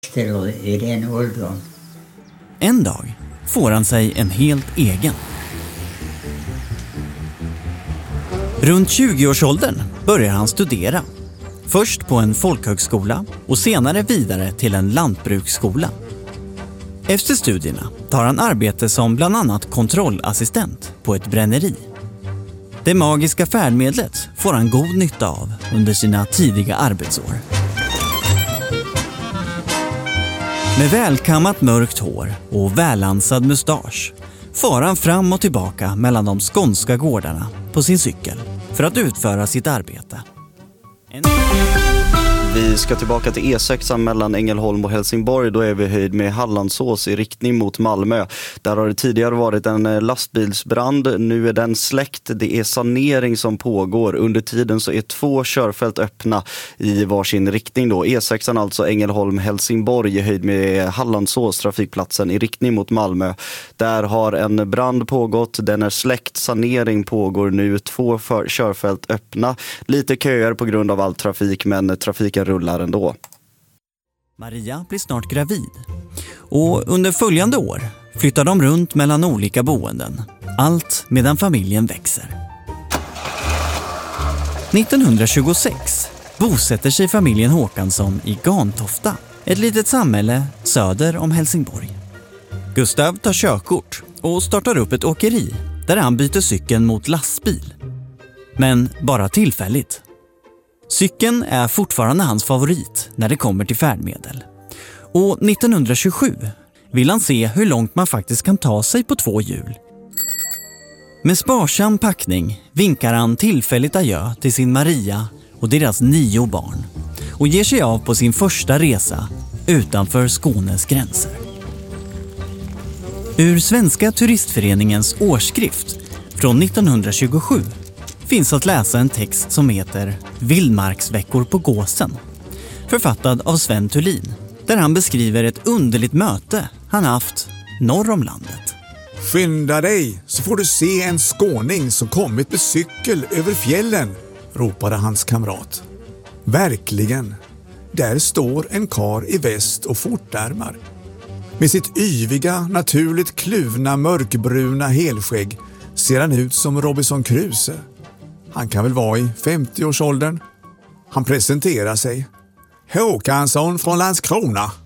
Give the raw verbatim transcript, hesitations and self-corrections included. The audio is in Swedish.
I den åldern. En dag får han sig en helt egen. Runt tjugo-årsåldern börjar han studera. Först på en folkhögskola och senare vidare till en lantbruksskola. Efter studierna tar han arbete som bland annat kontrollassistent på ett bränneri. Det magiska färdmedlet får han god nytta av under sina tidiga arbetsår. Med välkammat mörkt hår och välansad mustasch far han fram och tillbaka mellan de skånska gårdarna på sin cykel för att utföra sitt arbete. En... Vi ska tillbaka till E sex mellan Ängelholm och Helsingborg. Då är vi höjd med Hallandsås i riktning mot Malmö. Där har det tidigare varit en lastbilsbrand. Nu är den släckt. Det är sanering som pågår. Under tiden så är två körfält öppna i varsin riktning då. E sex alltså Ängelholm-Helsingborg i höjd med Hallandsås, trafikplatsen i riktning mot Malmö. Där har en brand pågått. Den är släckt. Sanering pågår nu. Två för- körfält öppna. Lite köer på grund av all trafik, men trafiken rullar ändå. Maria blir snart gravid och under följande år flyttar de runt mellan olika boenden. Allt medan familjen växer. nittonhundratjugosex bosätter sig familjen Håkansson i Gantofta, ett litet samhälle söder om Helsingborg. Gustav tar körkort och startar upp ett åkeri där han byter cykeln mot lastbil. Men bara tillfälligt. Cykeln är fortfarande hans favorit när det kommer till färdmedel. Och nittonhundratjugosju vill han se hur långt man faktiskt kan ta sig på två hjul. Med sparsam packning vinkar han tillfälligt adjö till sin Maria och deras nio barn och ger sig av på sin första resa utanför Skånes gränser. Ur Svenska turistföreningens årsskrift från nittonhundratjugosju finns att läsa en text som heter Vildmarksveckor på Gåsen, författad av Sven Thulin, där han beskriver ett underligt möte han haft norr om landet. Skynda dig så får du se en skåning som kommit med cykel över fjällen, ropade hans kamrat. Verkligen, där står en kar i väst och fortärmar. Med sitt yviga, naturligt kluvna, mörkbruna helskägg ser han ut som Robinson Crusoe. Han kan väl vara i femtio-årsåldern. Han presenterar sig. Håkansson från Landskrona.